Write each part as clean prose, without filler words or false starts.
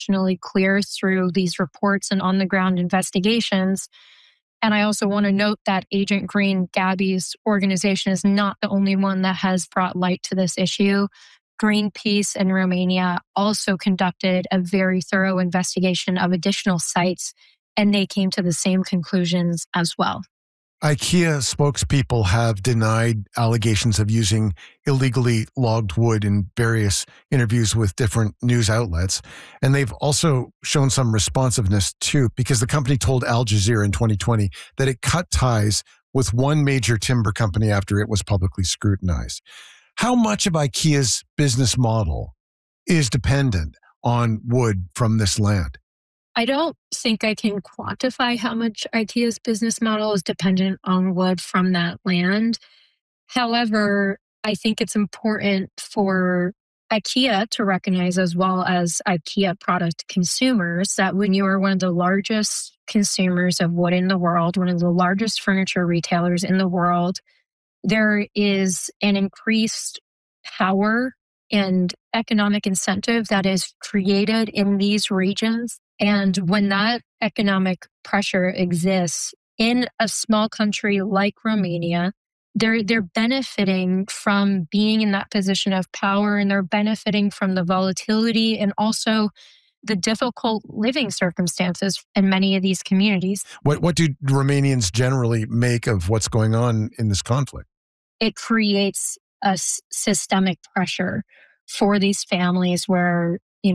clear through these reports and on-the-ground investigations. And I also want to note that Agent Green, Gabby's organization, is not the only one that has brought light to this issue. Greenpeace in Romania also conducted a very thorough investigation of additional sites, and they came to the same conclusions as well. IKEA spokespeople have denied allegations of using illegally logged wood in various interviews with different news outlets. And they've also shown some responsiveness too, because the company told Al Jazeera in 2020 that it cut ties with one major timber company after it was publicly scrutinized. How much of IKEA's business model is dependent on wood from this land? I don't think I can quantify how much IKEA's business model is dependent on wood from that land. However, I think it's important for IKEA to recognize, as well as IKEA product consumers, that when you are one of the largest consumers of wood in the world, one of the largest furniture retailers in the world, there is an increased power and economic incentive that is created in these regions. And when that economic pressure exists in a small country like Romania, they're benefiting from being in that position of power, and they're benefiting from the volatility and also the difficult living circumstances in many of these communities. What do Romanians generally make of what's going on in this conflict? It creates a systemic pressure for these families where,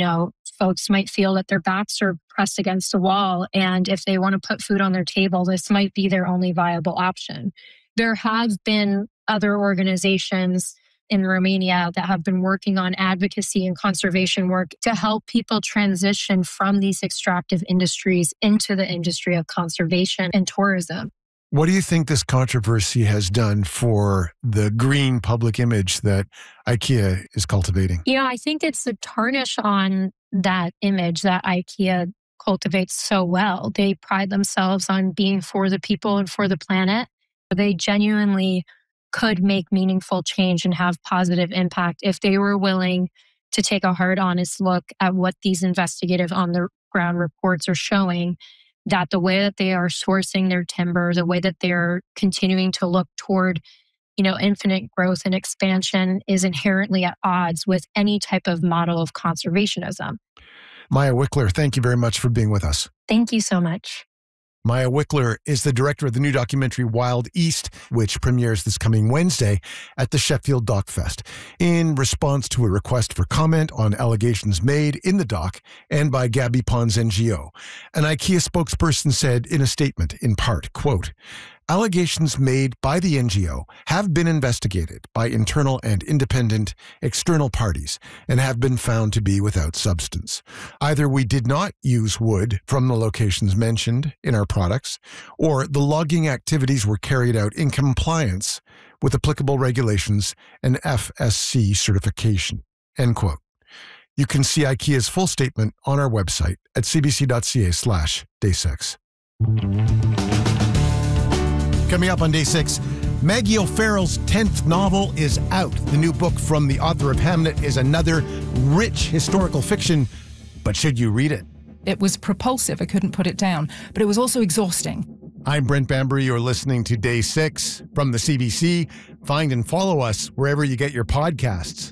folks might feel that their backs are pressed against a wall. And if they want to put food on their table, this might be their only viable option. There have been other organizations in Romania that have been working on advocacy and conservation work to help people transition from these extractive industries into the industry of conservation and tourism. What do you think this controversy has done for the green public image that IKEA is cultivating? I think it's a tarnish on that image that IKEA cultivates so well. They pride themselves on being for the people and for the planet. They genuinely could make meaningful change and have positive impact if they were willing to take a hard, honest look at what these investigative on-the-ground reports are showing, that the way that they are sourcing their timber, the way that they're continuing to look toward, infinite growth and expansion is inherently at odds with any type of model of conservationism. Maya Wickler, thank you very much for being with us. Thank you so much. Maya Wickler is the director of the new documentary Wild East, which premieres this coming Wednesday at the Sheffield Doc Fest, in response to a request for comment on allegations made in the doc and by Gabby Pons NGO. An IKEA spokesperson said in a statement, in part, quote, "Allegations made by the NGO have been investigated by internal and independent external parties and have been found to be without substance. Either we did not use wood from the locations mentioned in our products, or the logging activities were carried out in compliance with applicable regulations and FSC certification." End quote. You can see IKEA's full statement on our website at cbc.ca/day6. Coming up on Day 6, Maggie O'Farrell's 10th novel is out. The new book from the author of Hamnet is another rich historical fiction, but should you read it? It was propulsive, I couldn't put it down, but it was also exhausting. I'm Brent Bambury, you're listening to Day 6 from the CBC. Find and follow us wherever you get your podcasts.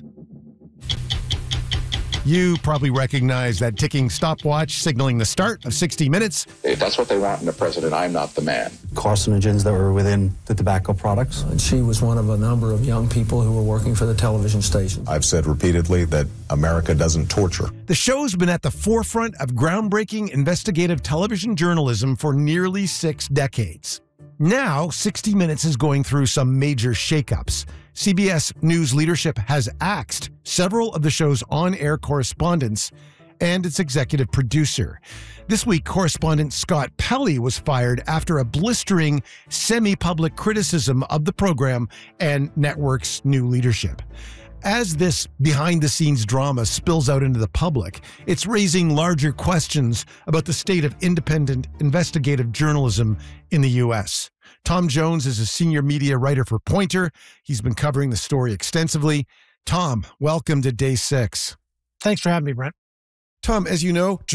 You probably recognize that ticking stopwatch signaling the start of 60 Minutes. If that's what they want in a president, I'm not the man. Carcinogens that were within the tobacco products. And she was one of a number of young people who were working for the television station. I've said repeatedly that America doesn't torture. The show's been at the forefront of groundbreaking investigative television journalism for nearly 6 decades. Now, 60 Minutes is going through some major shakeups. CBS News leadership has axed several of the show's on-air correspondents and its executive producer. This week, correspondent Scott Pelley was fired after a blistering semi-public criticism of the program and network's new leadership. As this behind-the-scenes drama spills out into the public, it's raising larger questions about the state of independent investigative journalism in the U.S. Tom Jones is a senior media writer for Poynter. He's been covering the story extensively. Tom, welcome to Day 6. Thanks for having me, Brent. Tom, as you know,